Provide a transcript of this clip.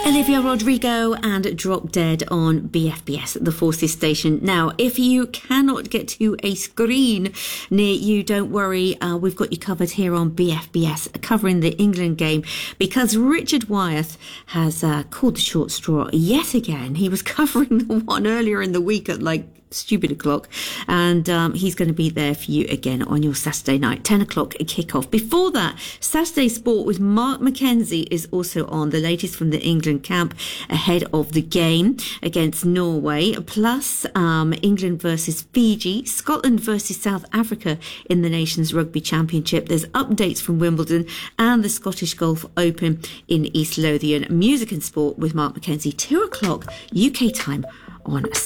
Olivia Rodrigo and Drop Dead on BFBS, the Forces station. Now, if you cannot get to a screen near you, don't worry. We've got you covered here on BFBS, covering the England game, because Richard Wyeth has called the short straw yet again. He was covering the one earlier in the week at stupid o'clock, and he's going to be there for you again on your Saturday night, 10 o'clock kickoff. Before that, Saturday Sport with Mark Mackenzie is also on, the latest from the England camp ahead of the game against Norway, plus England versus Fiji, Scotland versus South Africa in the Nations Rugby Championship. There's updates from Wimbledon and the Scottish Golf Open in East Lothian. Music and sport with Mark Mackenzie, 2 o'clock UK time on